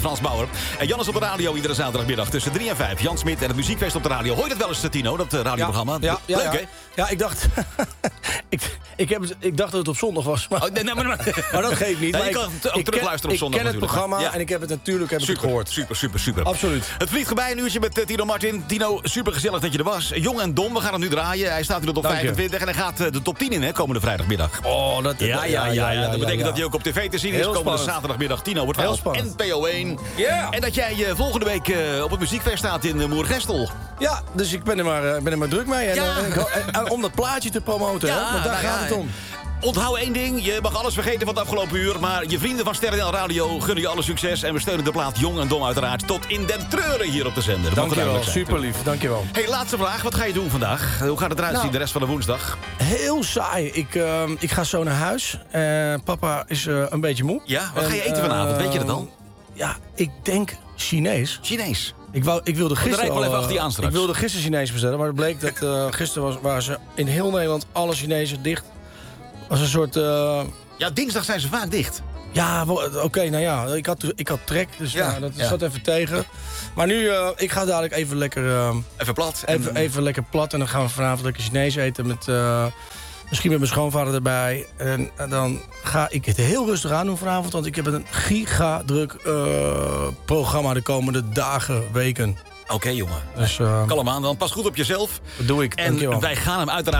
Frans Bauer. En Jan is op de radio iedere zaterdagmiddag tussen 3 en 5. Jan Smit en het muziekfeest op de radio. Hoor je dat wel eens, Tino, dat radioprogramma? Ja, leuk, hè? Ja, ik dacht... ik dacht dat het op zondag was. Maar, maar dat geeft niet. Ja, je kan ook terugluisteren op zondag. Ik ken het programma en ik heb het natuurlijk gehoord. Super. Absoluut. Het vliegt voorbij, een uurtje met Tino Martin. Tino, super gezellig dat je er was. Jong en dom, we gaan hem nu draaien. Hij staat in de top 25 en hij gaat de top 10 in, hè, komende vrijdagmiddag. Oh, dat betekent dat hij ook op tv te zien is. Heel Komende spannend. zaterdagmiddag. Tino wordt Heel wel spannend. NPO 1. Yeah. En dat jij volgende week op het muziekfeest staat in Moergestel. Ja, dus ik ben er maar druk mee. En om dat plaatje te promoten, Ja, hè? Want daar gaat het om. Onthoud één ding, je mag alles vergeten van het afgelopen uur... maar je vrienden van Sterren Radio gunnen je alle succes... en we steunen de plaat Jong en Dom uiteraard tot in den treuren hier op de zender. Dankjewel, super lief, dankjewel. Hey, laatste vraag, wat ga je doen vandaag? Hoe gaat het eruit zien de rest van de woensdag? Heel saai. Ik ga zo naar huis. Papa is een beetje moe. Ja, wat ga je eten vanavond? Weet je dat al? Ja, ik denk Chinees. Chinees. Ik wilde gisteren rijd wel even achter je aan straks. Ik wilde gisteren Chinees bestellen, maar het bleek dat gisteren waren ze in heel Nederland alle Chinezen dicht. Was een soort... Ja, dinsdag zijn ze vaak dicht. Ja, oké, nou ja, ik had trek, dus dat zat even tegen. Maar nu, ik ga dadelijk even lekker... Even plat. Even lekker plat en dan gaan we vanavond lekker Chinees eten met... misschien met mijn schoonvader erbij. En dan ga ik het heel rustig aan doen vanavond, want ik heb een gigadruk programma de komende dagen, weken. Oké, jongen. Dus, kalm aan dan. Pas goed op jezelf. Dat doe ik, En dankjewel. wij gaan hem uiteraard...